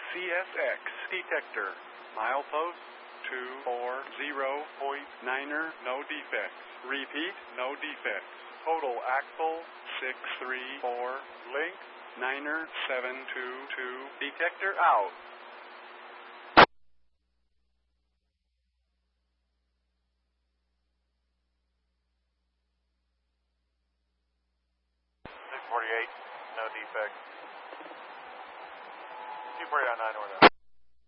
CSX detector. Milepost 240.9er, no defects. Repeat, no defects. Total axle 634. Length 9er 722. Detector out. 648, no defect. 249 north.